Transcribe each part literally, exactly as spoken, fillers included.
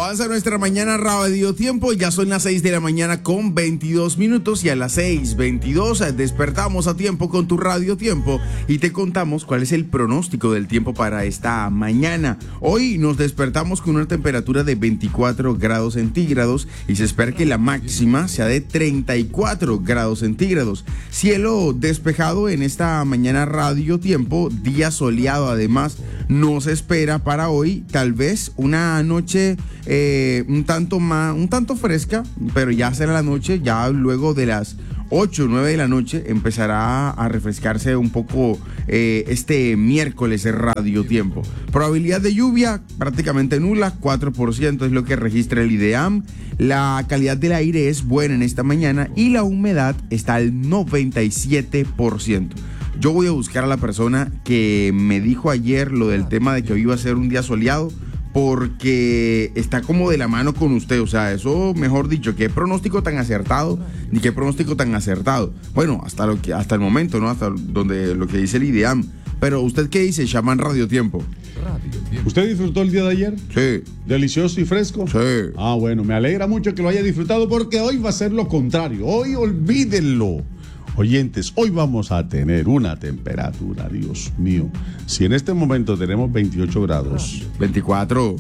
Avanza nuestra mañana Radio Tiempo, ya son las seis de la mañana con veintidós minutos y a las seis veintidós despertamos a tiempo con tu Radio Tiempo y te contamos cuál es el pronóstico del tiempo para esta mañana. Hoy nos despertamos con una temperatura de veinticuatro grados centígrados y se espera que la máxima sea de treinta y cuatro grados centígrados. Cielo despejado en esta mañana Radio Tiempo, día soleado además no se espera para hoy, tal vez una noche eh, un tanto más, un tanto fresca, pero ya será la noche, ya luego de las ocho o nueve de la noche empezará a refrescarse un poco eh, este miércoles Radio Tiempo. Probabilidad de lluvia prácticamente nula, cuatro por ciento es lo que registra el IDEAM. La calidad del aire es buena en esta mañana y la humedad está al noventa y siete por ciento. Yo voy a buscar a la persona que me dijo ayer lo del tema de que hoy iba a ser un día soleado, porque está como de la mano con usted, o sea, eso, mejor dicho, qué pronóstico tan acertado, ni qué pronóstico tan acertado. Bueno, hasta lo que, hasta el momento, ¿no? Hasta donde lo que dice el IDEAM. Pero, ¿usted qué dice, Shaman Radio Tiempo? ¿Usted disfrutó el día de ayer? Sí. ¿Delicioso y fresco? Sí. Ah, bueno, me alegra mucho que lo haya disfrutado porque hoy va a ser lo contrario. Hoy olvídenlo. Oyentes, hoy vamos a tener una temperatura, Dios mío. Si en este momento tenemos veintiocho grados. veinticuatro.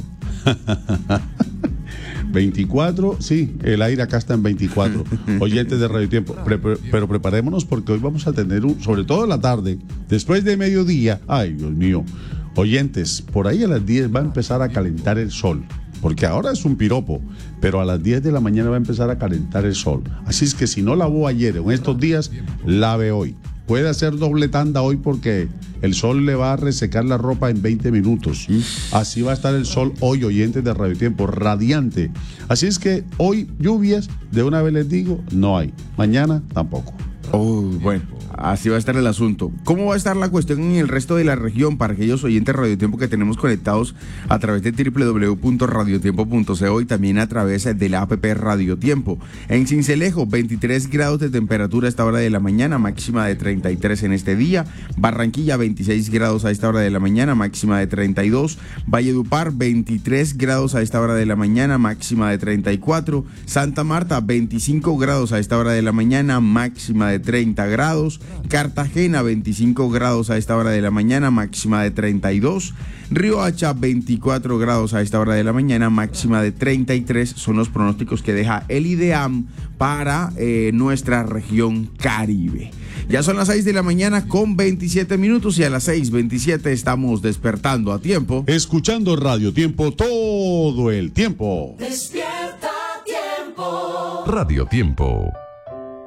veinticuatro, sí, el aire acá está en veinticuatro. Oyentes de Radio Tiempo, pre pre pero preparémonos porque hoy vamos a tener, un, sobre todo en la tarde, después de mediodía, ay Dios mío, oyentes, por ahí a las diez va a empezar a calentar el sol. Porque ahora es un piropo, pero a las diez de la mañana va a empezar a calentar el sol. Así es que si no lavó ayer o en estos días, lave hoy. Puede hacer doble tanda hoy porque el sol le va a resecar la ropa en veinte minutos. Así va a estar el sol hoy, oyentes de Radio Tiempo, radiante. Así es que hoy lluvias, de una vez les digo, no hay. Mañana tampoco. Oh, bueno, así va a estar el asunto. ¿Cómo va a estar la cuestión en el resto de la región para aquellos oyentes de Radio Tiempo que tenemos conectados a través de doble u doble u doble u punto radio tiempo punto co y también a través de la app Radio Tiempo? En Sincelejo, veintitrés grados de temperatura a esta hora de la mañana, máxima de treinta y tres en este día. Barranquilla, veintiséis grados a esta hora de la mañana, máxima de treinta y dos. Valledupar, veintitrés grados a esta hora de la mañana, máxima de treinta y cuatro. Santa Marta, veinticinco grados a esta hora de la mañana, máxima de treinta grados. Cartagena, veinticinco grados a esta hora de la mañana, máxima de treinta y dos. Riohacha, veinticuatro grados a esta hora de la mañana, máxima de treinta y tres. Son los pronósticos que deja el IDEAM para eh, nuestra región Caribe. Ya son las seis de la mañana con veintisiete minutos y a las seis veintisiete estamos despertando a tiempo. Escuchando Radio Tiempo todo el tiempo. Despierta a tiempo. Radio Tiempo.